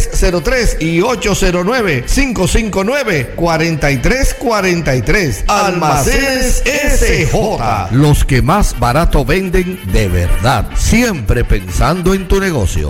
8303 y 809-559-4343. Almacenes SJ. Los que más barato venden de verdad. Siempre pensando en tu negocio.